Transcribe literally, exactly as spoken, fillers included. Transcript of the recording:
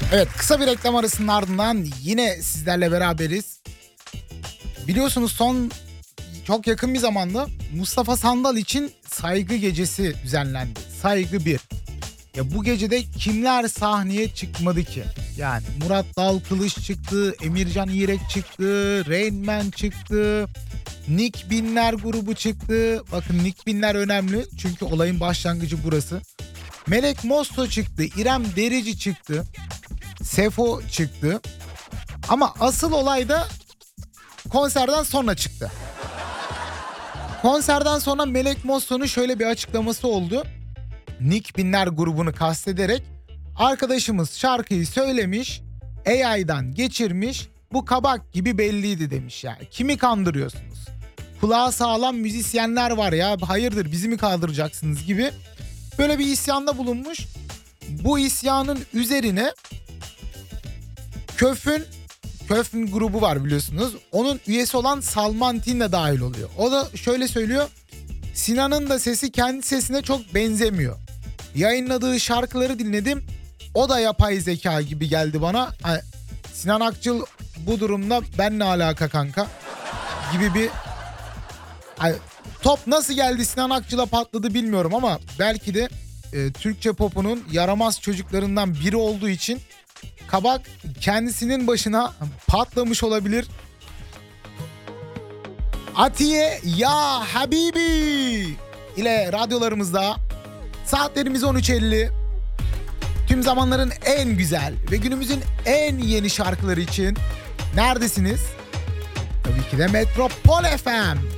Evet, kısa bir reklam arasının ardından yine sizlerle beraberiz. Biliyorsunuz son çok yakın bir zamanda Mustafa Sandal için saygı gecesi düzenlendi. Saygı bir. Ya bu gecede kimler sahneye çıkmadı ki? Yani Murat Dalkılıç çıktı, Emircan İrek çıktı, Rain Man çıktı, Nick Binler grubu çıktı. Bakın Nick Binler önemli çünkü olayın başlangıcı burası. Melek Mosso çıktı, İrem Derici çıktı, Sefo çıktı. Ama asıl olay da konserden sonra çıktı. Konserden sonra Melek Mosso'nun şöyle bir açıklaması oldu. Nick Binler grubunu kastederek arkadaşımız şarkıyı söylemiş, A I'dan geçirmiş, bu kabak gibi belliydi demiş yani. Kimi kandırıyorsunuz? Kulağı sağlam müzisyenler var ya, hayırdır bizi mi kaldıracaksınız gibi böyle bir isyanda bulunmuş. Bu isyanın üzerine Köf'ün Köf'ün grubu var biliyorsunuz. Onun üyesi olan Salman Tin de dahil oluyor. O da şöyle söylüyor. Sinan'ın da sesi kendi sesine çok benzemiyor. Yayınladığı şarkıları dinledim. O da yapay zeka gibi geldi bana. Yani Sinan Akçıl bu durumda benle alaka kanka gibi bir... Yani top nasıl geldi Sinan Akçıl'a patladı bilmiyorum ama belki de e, Türkçe popunun yaramaz çocuklarından biri olduğu için kabak kendisinin başına patlamış olabilir. Atiye Ya Habibi ile radyolarımızda saatlerimiz on üç elli. Tüm zamanların en güzel ve günümüzün en yeni şarkıları için neredesiniz? Tabii ki de Metropol F M.